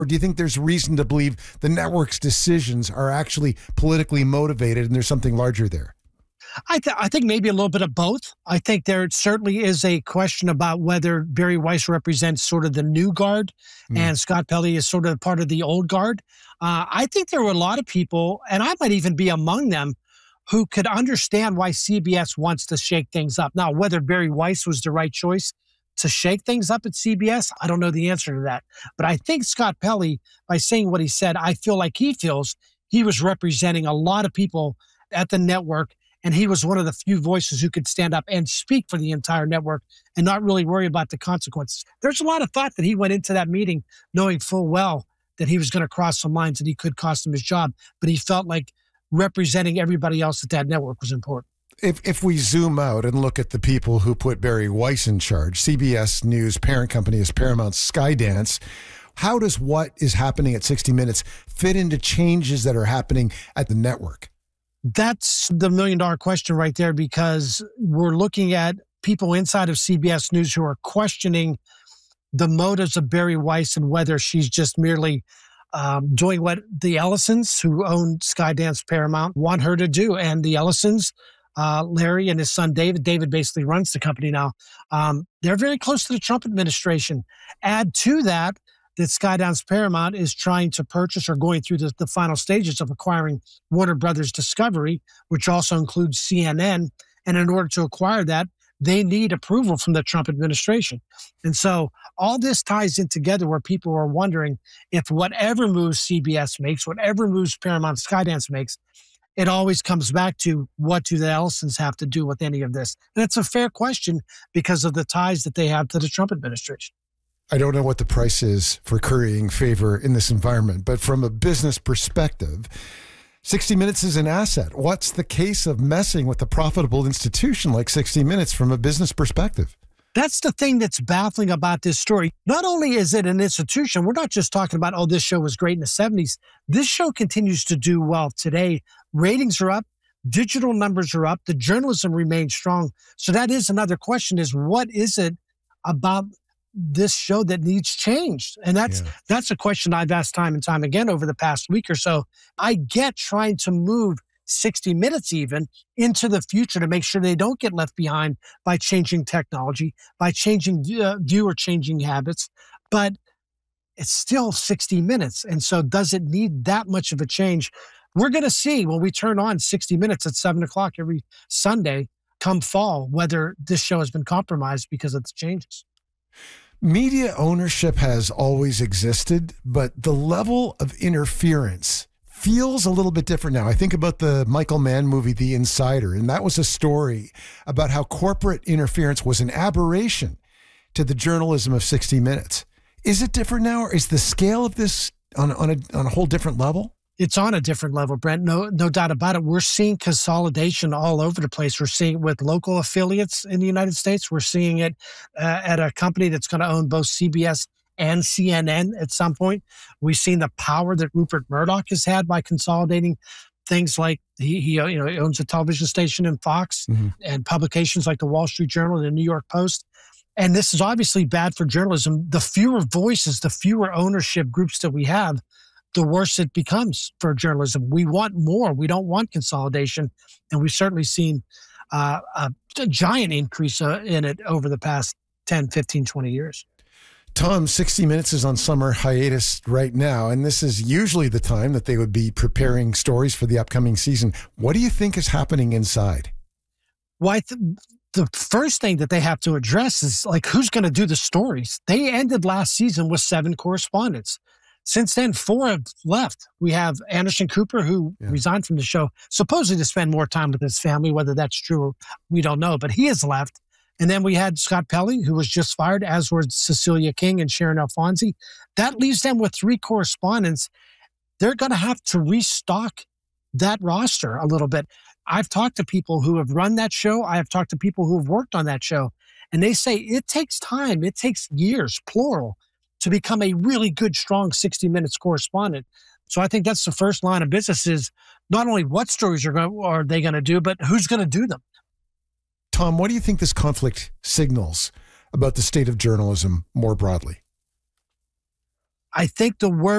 Or do you think there's reason to believe the network's decisions are actually politically motivated and there's something larger there? I think maybe a little bit of both. I think there certainly is a question about whether Barry Weiss represents sort of the new guard and Scott Pelley is sort of part of the old guard. I think there were a lot of people, and I might even be among them, who could understand why CBS wants to shake things up. Now, whether Barry Weiss was the right choice to shake things up at CBS, I don't know the answer to that. But I think Scott Pelley, by saying what he said, I feel like he feels he was representing a lot of people at the network. And he was one of the few voices who could stand up and speak for the entire network and not really worry about the consequences. There's a lot of thought that he went into that meeting knowing full well that he was going to cross some lines and he could cost him his job. But he felt like representing everybody else at that network was important. If we zoom out and look at the people who put Barry Weiss in charge, CBS News parent company is Paramount Skydance. How does what is happening at 60 Minutes fit into changes that are happening at the network? That's the million-dollar question right there, because we're looking at people inside of CBS News who are questioning the motives of Barry Weiss and whether she's just merely doing what the Ellisons, who own Skydance Paramount, want her to do. And the Ellisons, Larry and his son David basically runs the company now. They're very close to the Trump administration. Add to that Skydance Paramount is trying to purchase or going through the final stages of acquiring Warner Brothers Discovery, which also includes CNN. And in order to acquire that, they need approval from the Trump administration. And so all this ties in together where people are wondering if whatever moves CBS makes, whatever moves Paramount Skydance makes, it always comes back to what do the Ellisons have to do with any of this? And it's a fair question because of the ties that they have to the Trump administration. I don't know what the price is for currying favor in this environment, but from a business perspective, 60 Minutes is an asset. What's the case of messing with a profitable institution like 60 Minutes from a business perspective? That's the thing that's baffling about this story. Not only is it an institution, we're not just talking about, oh, this show was great in the 70s. This show continues to do well today. Ratings are up. Digital numbers are up. The journalism remains strong. So that is another question, is what is it about this show that needs changed? And that's a question I've asked time and time again over the past week or so. I get trying to move 60 Minutes even into the future to make sure they don't get left behind by changing technology, by changing viewer changing habits, but it's still 60 Minutes. And so does it need that much of a change? We're going to see when we turn on 60 Minutes at 7:00 every Sunday come fall, whether this show has been compromised because of the changes. Media ownership has always existed, but the level of interference feels a little bit different now. I think about the Michael Mann movie, The Insider, and that was a story about how corporate interference was an aberration to the journalism of 60 Minutes. Is it different now, or is the scale of this on a whole different level? It's on a different level, Brent. No doubt about it. We're seeing consolidation all over the place. We're seeing it with local affiliates in the United States. We're seeing it at a company that's going to own both CBS and CNN at some point. We've seen the power that Rupert Murdoch has had by consolidating things like he owns a television station in Fox and publications like the Wall Street Journal and the New York Post. And this is obviously bad for journalism. The fewer voices, the fewer ownership groups that we have, the worse it becomes for journalism. We want more. We don't want consolidation. And we've certainly seen a giant increase in it over the past 10, 15, 20 years. Tom, 60 Minutes is on summer hiatus right now, and this is usually the time that they would be preparing stories for the upcoming season. What do you think is happening inside? Well, the first thing that they have to address is, like, who's going to do the stories? They ended last season with 7 correspondents. Since then, 4 have left. We have Anderson Cooper, who resigned from the show, supposedly to spend more time with his family. Whether that's true, we don't know, but he has left. And then we had Scott Pelley, who was just fired, as were Cecilia King and Sharon Alfonsi. That leaves them with 3 correspondents. They're going to have to restock that roster a little bit. I've talked to people who have run that show. I have talked to people who have worked on that show. And they say it takes time. It takes years, plural, to become a really good, strong 60 Minutes correspondent. So I think that's the first line of business, is not only what stories are they going to do, but who's going to do them. Tom, what do you think this conflict signals about the state of journalism more broadly? I think the word